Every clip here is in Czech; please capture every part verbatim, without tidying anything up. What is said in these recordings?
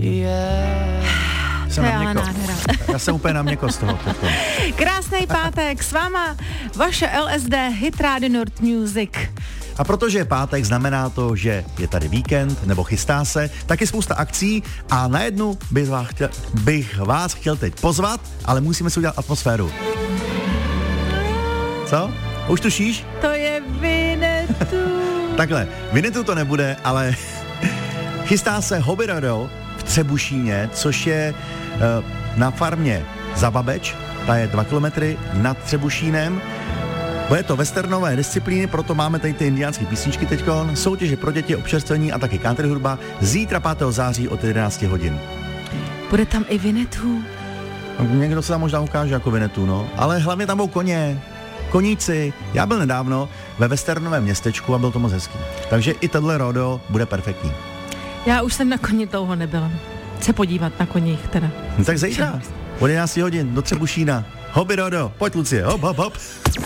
Yeah. Jsem na měko. Já jsem úplně na měko z toho. Krásný pátek, s váma vaše L S D Hit Radio Nord Music. A protože je pátek, znamená to, že je tady víkend, nebo chystá se, taky spousta akcí a na jednu bych vás chtěl, bych vás chtěl teď pozvat, ale musíme si udělat atmosféru. Co? Už tušíš? To je Winnetou. Takhle, Winnetou to nebude, ale chystá se Hobby Rodeo v Třebušíně, což je uh, na farmě Zababeč, ta je dva kilometry nad Třebušínem. Bude to westernové disciplíny, proto máme tady ty indiánské písničky teďkon, soutěže pro děti, občerstvení a taky country hudba zítra pátého září od jedenáct hodin. Bude tam i Winnetou? Někdo se tam možná ukáže jako Winnetou, no, ale hlavně tam budou koně, koníci. Já byl nedávno ve westernovém městečku a byl to moc hezký. Takže i tohle rodeo bude perfektní. Já už jsem na koni dlouho nebyla. Se podívat na koních teda. No tak zítra, od jedenáct hodin do Třebušína. Hobby rodeo, pojď Lucie, hop, hop, hop.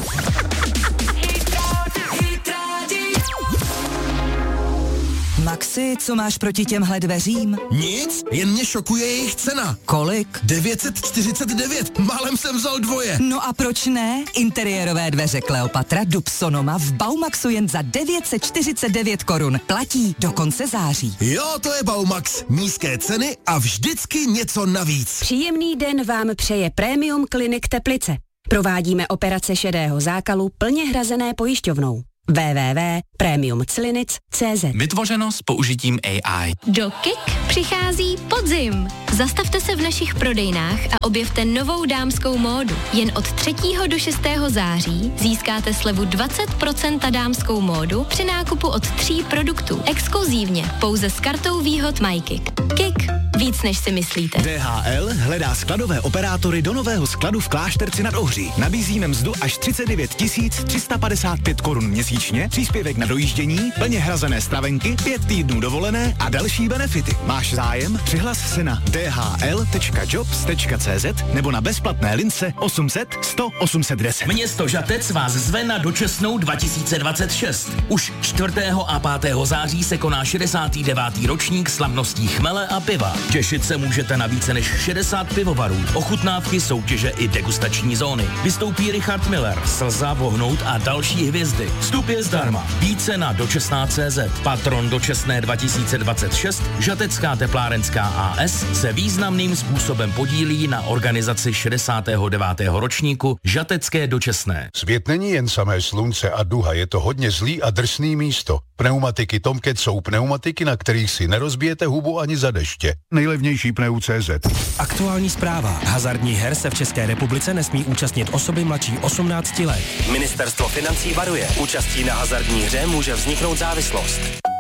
Maxi, co máš proti těmhle dveřím? Nic, jen mě šokuje jejich cena. Kolik? devět set čtyřicet devět, málem jsem vzal dvoje. No a proč ne? Interiérové dveře Kleopatra Dub Sonoma v Baumaxu jen za devět set čtyřicet devět korun. Platí do konce září. Jo, to je Baumax. Nízké ceny a vždycky něco navíc. Příjemný den vám přeje Premium Clinic Teplice. Provádíme operace šedého zákalu plně hrazené pojišťovnou. w w w tečka premium clinic tečka c z. Vytvořeno s použitím A I. Do Kik přichází podzim. Zastavte se v našich prodejnách a objevte novou dámskou módu. Jen od třetího do šestého září získáte slevu dvacet procent na dámskou módu při nákupu od tří produktů. Exkluzívně pouze s kartou výhod MyKik. Kik. Víc než si myslíte. D H L hledá skladové operátory do nového skladu v Klášterci nad Ohří. Nabízíme mzdu až třicet devět tisíc tři sta padesát pět korun měsíčně, příspěvek na dojíždění, plně hrazené stravenky, pět týdnů dovolené a další benefity. Máš zájem? Přihlas se na d h l tečka jobs tečka c z nebo na bezplatné lince osm set sto osm set deset. Město Žatec vás zve na Dočesnou dva tisíce dvacet šest. Už čtvrtého a pátého září se koná šedesátý devátý ročník slavností chmele a piva. Těšit se můžete na více než šedesát pivovarů, ochutnávky, soutěže i degustační zóny. Vystoupí Richard Miller, Slza, Vohnout a další hvězdy. Vstup je zdarma. Více na dočesná tečka c z. Patron Dočesné dva tisíce dvacet šest, Žatecká teplárenská A S, se významným způsobem podílí na organizaci šedesátého devátého ročníku Žatecké dočesné. Svět není jen samé slunce a duha, je to hodně zlý a drsný místo. Pneumatiky Tomcat jsou pneumatiky, na kterých si nerozbijete hubu ani za deště. Nejlevnější pneu tečka c z. Aktuální zpráva. Hazardních her se v České republice nesmí účastnit osoby mladší osmnácti let. Ministerstvo financí varuje. Účastí na hazardní hře může vzniknout závislost.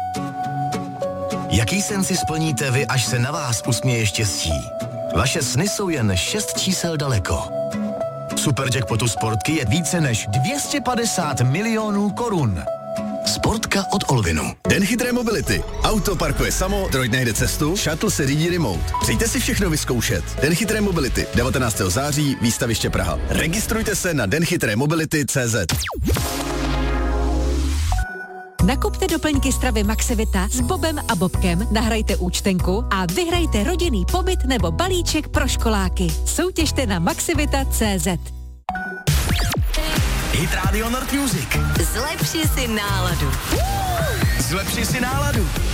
Jaký sen si splníte vy, až se na vás usměje štěstí? Vaše sny jsou jen šest čísel daleko. Superjackpotu Sportky je více než dvě stě padesát milionů korun. Sportka od Olvinu. Den chytré mobility. Auto parkuje samo, droid najde cestu, shuttle se řídí remote. Přijďte si všechno vyzkoušet. Den chytré mobility. devatenáctého září, výstaviště Praha. Registrujte se na den chytré mobility tečka c z. Nakupte doplňky stravy Maxivita s Bobem a Bobkem, nahrajte účtenku a vyhrajte rodinný pobyt nebo balíček pro školáky. Soutěžte na maxivita tečka c z. Hit Radio Nord Music. Zlepši si náladu. Zlepši si náladu.